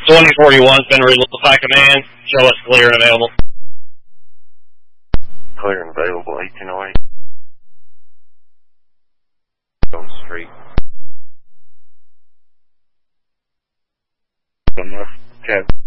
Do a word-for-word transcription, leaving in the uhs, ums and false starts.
twenty forty-one's been released by command. Show us clear and available. Clear and available, eighteen oh eight. On the street. On the cat.